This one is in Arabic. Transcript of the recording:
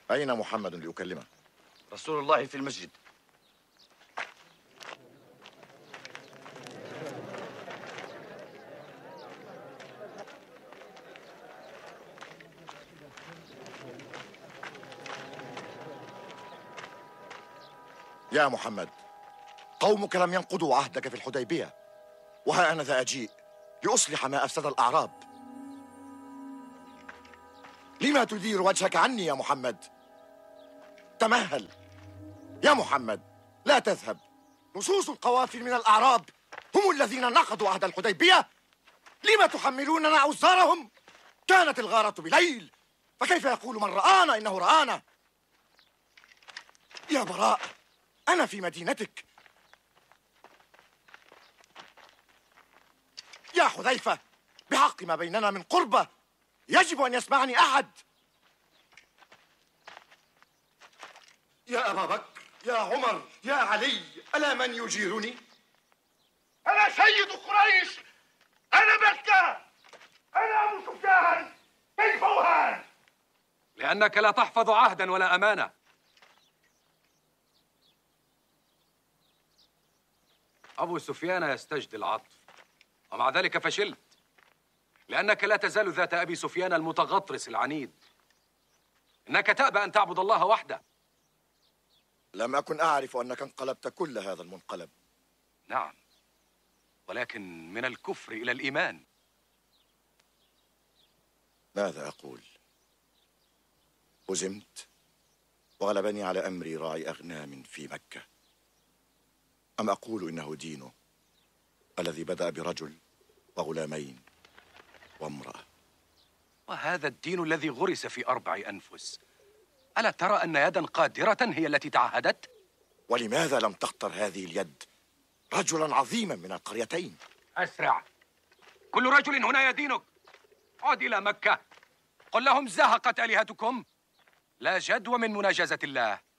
أين محمد لأكلمه؟ رسول الله في المسجد. يا محمد، قومك لم ينقضوا عهدك في الحديبية، وها أنا ذا أجيء لأصلح ما أفسد الأعراب. لما تدير وجهك عني يا محمد؟ تمهل يا محمد، لا تذهب. لصوص القوافل من الأعراب هم الذين نقضوا عهد الحديبية. لما تحملوننا أوزارهم؟ كانت الغارة بليل، فكيف يقول من رآنا إنه رآنا؟ يا براء، أنا في مدينتك. يا حذيفة، بحق ما بيننا من قربة يجب أن يسمعني أحد. يا أبا بكر، يا عمر، يا علي، ألا من يجيرني؟ أنا سيد قريش، أنا مكة، أنا أبو سفيان. كيف أهان؟ لأنك لا تحفظ عهدا ولا أمانة. أبو سفيان يستجدي العطف، ومع ذلك فشلت، لأنك لا تزال ذات أبي سفيان المتغطرس العنيد. إنك تأبى أن تعبد الله وحده. لم أكن أعرف أنك انقلبت كل هذا المنقلب. نعم، ولكن من الكفر إلى الإيمان. ماذا أقول؟ هزمت وغلبني على أمري راعي أغنام في مكة، أم أقول إنه دينه الذي بدأ برجل وغلامين وامرأة؟ وهذا الدين الذي غرس في 4 أنفس، ألا ترى أن يدا قادرة هي التي تعهدت؟ ولماذا لم تختر هذه اليد رجلا عظيما من القريتين؟ أسرع، كل رجل هنا يدينك. عد إلى مكة، قل لهم زهقت آلهتكم، لا جدوى من مناجزة الله.